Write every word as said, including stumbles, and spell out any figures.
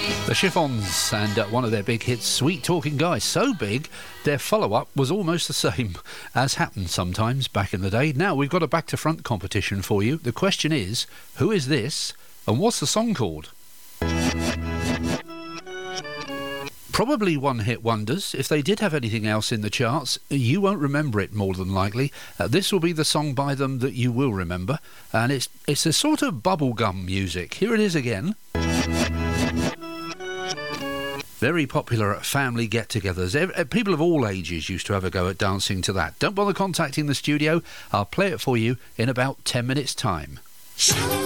The Chiffons and uh, one of their big hits, Sweet Talking Guy. So big, their follow-up was almost the same, as happened sometimes back in the day. Now we've got a back-to-front competition for you. The question is, who is this and what's the song called? Probably one-hit wonders. If they did have anything else in the charts, you won't remember it more than likely. Uh, this will be the song by them that you will remember. And it's, it's a sort of bubblegum music. Here it is again. Very popular at family get-togethers. People of all ages used to have a go at dancing to that. Don't bother contacting the studio. I'll play it for you in about ten minutes' time.